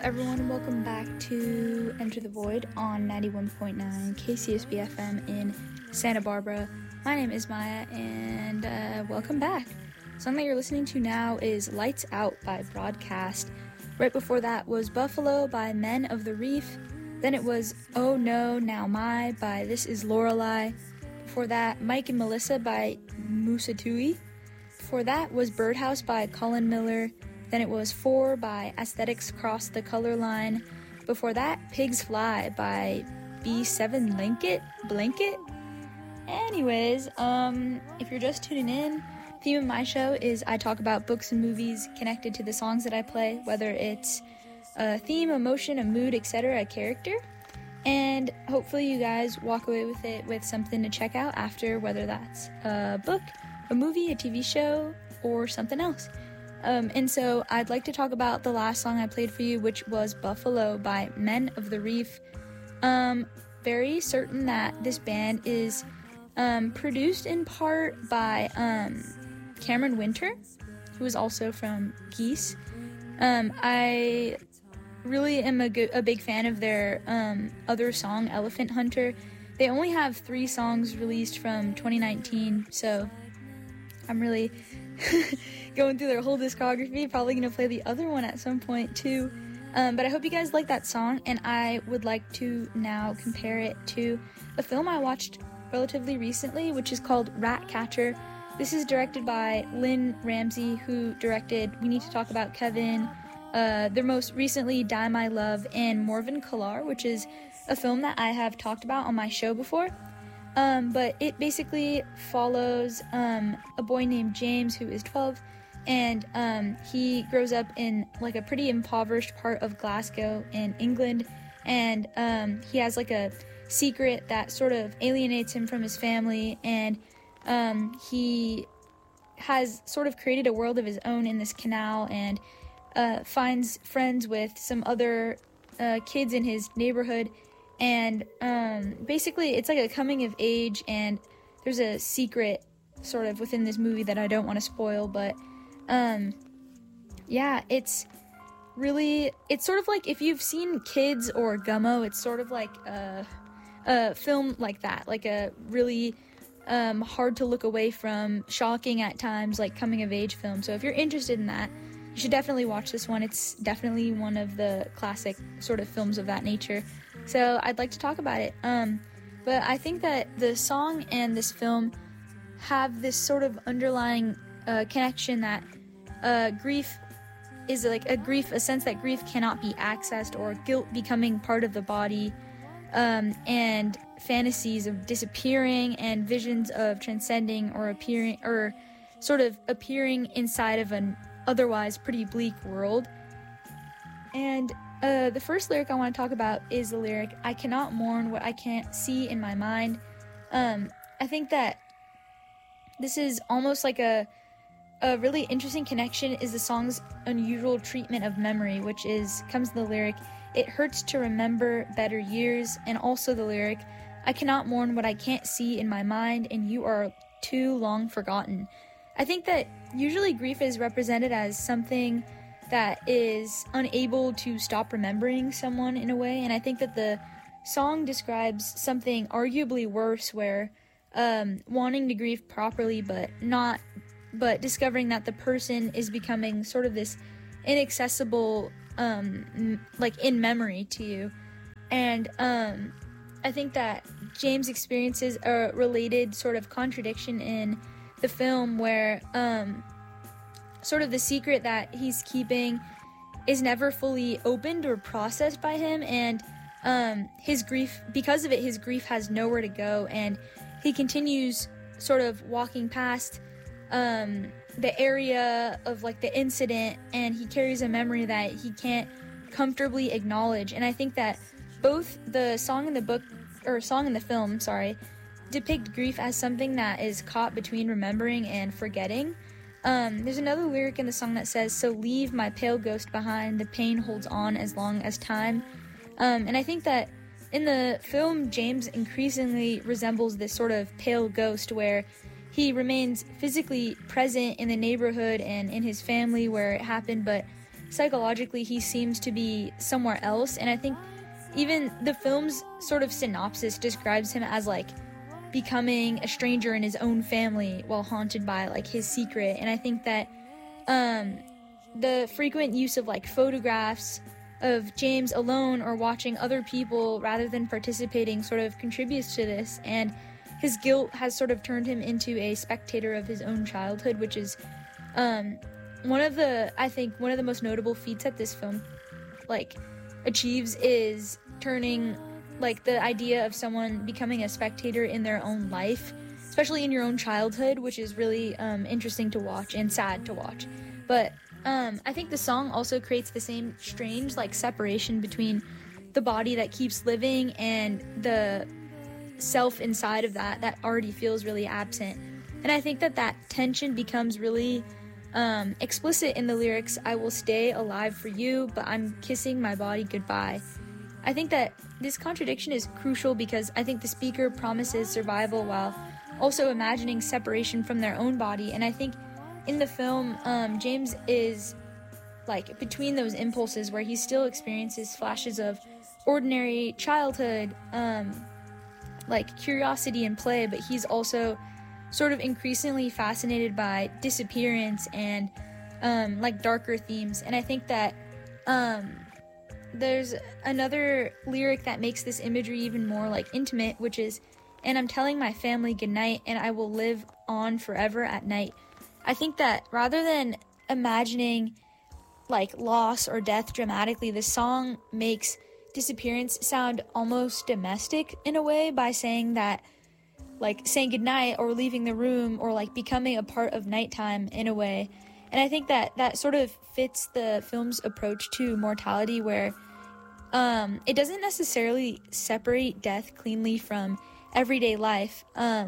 everyone, and welcome back to Enter the Void on 91.9 KCSB FM in Santa Barbara. My name is Maya, and welcome back. The song that you're listening to now is Lights Out by Broadcast. Right before that was Buffalo by Men of the Reef. Then it was Oh No, Now My by This Is Lorelei. Before that, Mike and Melissa by Musatui. Before that was Birdhouse by Colin Miller. Then it was 4 by Aesthetics Cross the Color Line. Before that, Pigs Fly by B7 Blanket. Anyways, if you're just tuning in, the theme of my show is I talk about books and movies connected to the songs that I play, whether it's a theme, emotion, a mood, etc., a character. And hopefully you guys walk away with it with something to check out after, whether that's a book, a movie, a TV show, or something else. And so I'd like to talk about the last song I played for you, which was Buffalo by Men of the Reef. Very certain that this band is produced in part by Cameron Winter, who is also from Geese. I really am a big fan of their other song, Elephant Hunter. They only have 3 songs released from 2019, so I'm really going through their whole discography, probably going to play the other one at some point too. But I hope you guys like that song, and I would like to now compare it to a film I watched relatively recently, which is called Ratcatcher. This is directed by Lynn Ramsey, who directed We Need to Talk About Kevin, their most recently Die My Love, and Morven Kalar, which is a film that I have talked about on my show before. But it basically follows a boy named James who is 12, and he grows up in like a pretty impoverished part of Glasgow in England, and he has like a secret that sort of alienates him from his family, and he has sort of created a world of his own in this canal, and finds friends with some other kids in his neighborhood. And basically it's like a coming of age, and there's a secret sort of within this movie that I don't want to spoil, but yeah, it's sort of like if you've seen Kids or Gummo, it's sort of like a film like that, like a really hard to look away from, shocking at times, like coming of age film. So if you're interested in that, you should definitely watch this one. It's definitely one of the classic sort of films of that nature. So I'd like to talk about it. But I think that the song and this film have this sort of underlying connection that grief is like a sense that grief cannot be accessed, or guilt becoming part of the body, and fantasies of disappearing, and visions of transcending or appearing inside of an otherwise pretty bleak world. And the first lyric I want to talk about is the lyric, I cannot mourn what I can't see in my mind. I think that this is almost like a really interesting connection is the song's unusual treatment of memory, which comes in the lyric, it hurts to remember better years, and also the lyric, I cannot mourn what I can't see in my mind, and you are too long forgotten. I think that usually grief is represented as something that is unable to stop remembering someone in a way, and I think that the song describes something arguably worse, where wanting to grieve properly but discovering that the person is becoming sort of this inaccessible like in memory to you. And I think that James experiences a related sort of contradiction in the film, where sort of the secret that he's keeping is never fully opened or processed by him, and his grief, because of it, his grief has nowhere to go, and he continues sort of walking past the area of like the incident, and he carries a memory that he can't comfortably acknowledge. And I think that both the song and the film, depict grief as something that is caught between remembering and forgetting. There's another lyric in the song that says, so leave my pale ghost behind, the pain holds on as long as time. And I think that in the film, James increasingly resembles this sort of pale ghost, where he remains physically present in the neighborhood and in his family where it happened, but psychologically he seems to be somewhere else, and I think even the film's sort of synopsis describes him as like becoming a stranger in his own family while haunted by like his secret. And I think that the frequent use of like photographs of James alone or watching other people rather than participating sort of contributes to this, and his guilt has sort of turned him into a spectator of his own childhood, which is one of the most notable feats that this film like achieves, is turning like the idea of someone becoming a spectator in their own life, especially in your own childhood, which is really interesting to watch and sad to watch. But I think the song also creates the same strange like separation between the body that keeps living and the self inside of that already feels really absent. And I think that tension becomes really explicit in the lyrics, "I will stay alive for you, but I'm kissing my body goodbye." I think that this contradiction is crucial because I think the speaker promises survival while also imagining separation from their own body. And I think in the film, James is like between those impulses where he still experiences flashes of ordinary childhood, like curiosity and play, but he's also sort of increasingly fascinated by disappearance and like darker themes. And I think that there's another lyric that makes this imagery even more like intimate, which is, "And I'm telling my family goodnight, and I will live on forever at night." I think that rather than imagining like loss or death dramatically, the song makes disappearance sound almost domestic in a way by saying that, like saying goodnight or leaving the room or like becoming a part of nighttime in a way. And I think that sort of fits the film's approach to mortality, where it doesn't necessarily separate death cleanly from everyday life,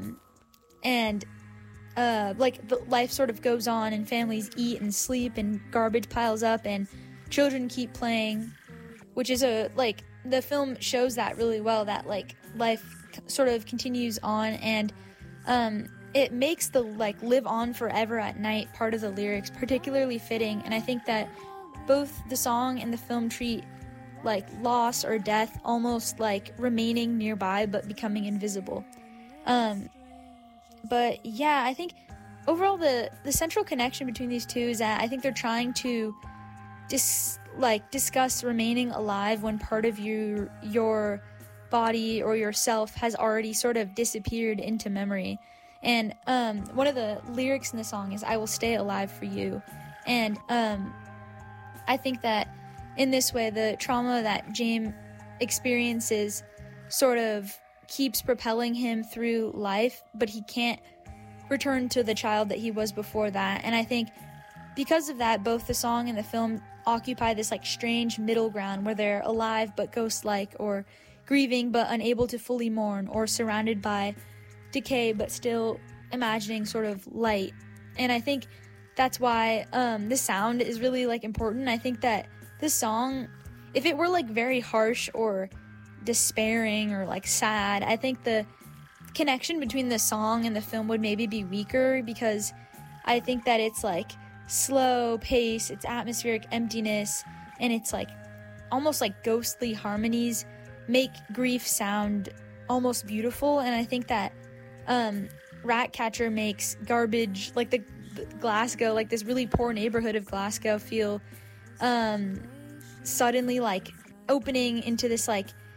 and like the life sort of goes on and families eat and sleep and garbage piles up and children keep playing, which is like the film shows that really well, that like life sort of continues on. And it makes the like live on forever at night part of the lyrics particularly fitting. And I think that both the song and the film treat like loss or death almost like remaining nearby but becoming invisible. But yeah, I think overall the central connection between these two is that I think they're trying to discuss remaining alive when part of your body or yourself has already sort of disappeared into memory. And one of the lyrics in the song is, "I will stay alive for you." And I think that in this way, the trauma that James experiences sort of keeps propelling him through life, but he can't return to the child that he was before that. And I think because of that, both the song and the film occupy this like strange middle ground where they're alive but ghost-like, or grieving but unable to fully mourn, or surrounded by decay but still imagining sort of light. And I think that's why the sound is really like important. I think that this song, if it were like very harsh or despairing or like sad, I think the connection between the song and the film would maybe be weaker, because I think that it's like slow pace, it's atmospheric emptiness, and it's like almost like ghostly harmonies make grief sound almost beautiful. And I think that Ratcatcher makes garbage, like the Glasgow, like this really poor neighborhood of Glasgow, feel suddenly like opening into this like